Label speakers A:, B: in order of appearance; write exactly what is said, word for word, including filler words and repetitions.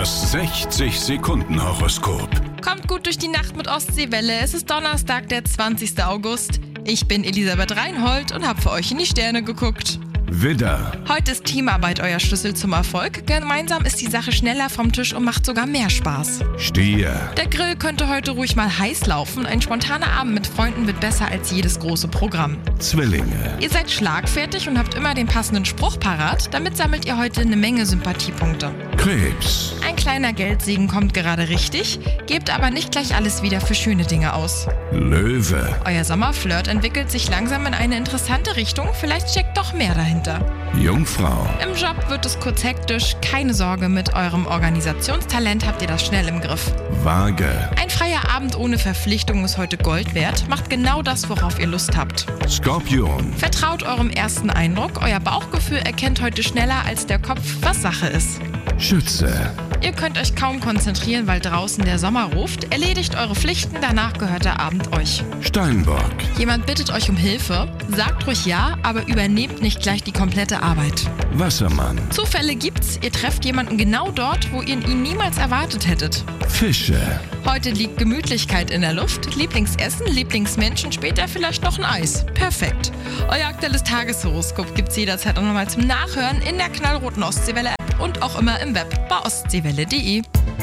A: Das sechzig-Sekunden-Horoskop.
B: Kommt gut durch die Nacht mit Ostseewelle. Es ist Donnerstag, der zwanzigster August. Ich bin Elisabeth Reinhold und habe für euch in die Sterne geguckt.
A: Widder,
B: Heute ist Teamarbeit euer Schlüssel zum Erfolg. Gemeinsam ist die Sache schneller vom Tisch und macht sogar mehr Spaß.
A: Stier,
B: Der Grill könnte heute ruhig mal heiß laufen. Ein spontaner Abend mit Freunden wird besser als jedes große Programm.
A: Zwillinge,
B: Ihr seid schlagfertig und habt immer den passenden Spruch parat. Damit sammelt ihr heute eine Menge Sympathiepunkte.
A: Krebs,
B: Ein kleiner Geldsegen kommt gerade richtig, gebt aber nicht gleich alles wieder für schöne Dinge aus.
A: Löwe,
B: Euer Sommerflirt entwickelt sich langsam in eine interessante Richtung, vielleicht steckt doch mehr dahinter.
A: Jungfrau,
B: Im Job wird es kurz hektisch, keine Sorge, mit eurem Organisationstalent habt ihr das schnell im Griff.
A: Waage,
B: Ein freier Abend ohne Verpflichtung ist heute Gold wert, macht genau das, worauf ihr Lust habt.
A: Skorpion,
B: Vertraut eurem ersten Eindruck, euer Bauchgefühl erkennt heute schneller als der Kopf, was Sache ist.
A: Schütze,
B: Ihr könnt euch kaum konzentrieren, weil draußen der Sommer ruft. Erledigt eure Pflichten, danach gehört der Abend euch.
A: Steinbock,
B: Jemand bittet euch um Hilfe, sagt ruhig ja, aber übernehmt nicht gleich die komplette Arbeit.
A: Wassermann,
B: Zufälle gibt's, ihr trefft jemanden genau dort, wo ihr ihn niemals erwartet hättet.
A: Fische,
B: Heute liegt Gemütlichkeit in der Luft, Lieblingsessen, Lieblingsmenschen, später vielleicht noch ein Eis. Perfekt. Euer aktuelles Tageshoroskop gibt's jederzeit auch nochmal zum Nachhören in der knallroten Ostseewelle-App und auch immer im Web bei ostseewelle punkt de.